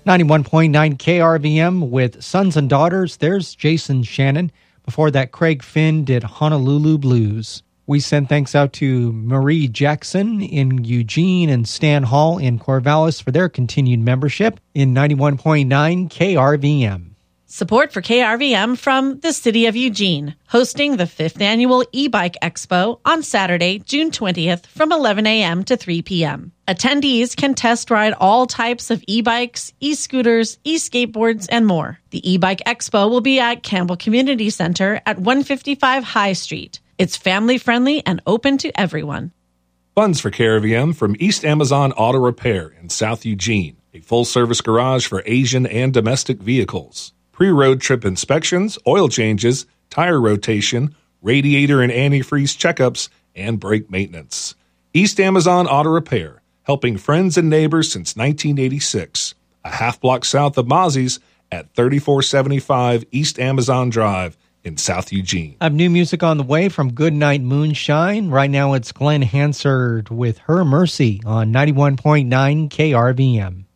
91.9 KRVM with Sons and Daughters. There's Jason Shannon. Before that, Craig Finn did Honolulu Blues. We send thanks out to Marie Jackson in Eugene and Stan Hall in Corvallis for their continued membership in 91.9 KRVM. Support for KRVM from the City of Eugene, hosting the 5th Annual E-Bike Expo on Saturday, June 20th from 11 a.m. to 3 p.m. Attendees can test ride all types of e-bikes, e-scooters, e-skateboards, and more. The E-Bike Expo will be at Campbell Community Center at 155 High Street. It's family-friendly and open to everyone. Funds for KRVM from East Amazon Auto Repair in South Eugene, a full-service garage for Asian and domestic vehicles. Pre-road trip inspections, oil changes, tire rotation, radiator and antifreeze checkups, and brake maintenance. East Amazon Auto Repair, helping friends and neighbors since 1986. A half block south of Mozzie's at 3475 East Amazon Drive in South Eugene. I have new music on the way from Goodnight Moonshine. Right now it's Glenn Hansard with Her Mercy on 91.9 KRVM.